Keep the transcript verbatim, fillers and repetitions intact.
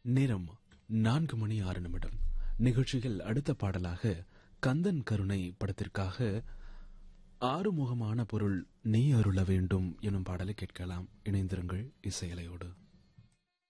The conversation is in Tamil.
நேரம் நான்கு மணி ஆறு நிமிடம். நிகழ்ச்சியில் அடுத்த பாடலாக கந்தன் கருணை படத்திற்காக ஆறுமுகமான பொருள் நீ அருள வேண்டும் எனும் பாடலை கேட்கலாம். இணைந்திருங்கள் இசையலையோடு.